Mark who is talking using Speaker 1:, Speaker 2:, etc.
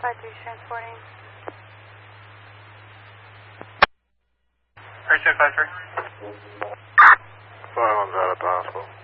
Speaker 1: 5-3 transporting.
Speaker 2: Are you 5-3?
Speaker 3: 5-1's out of hospital.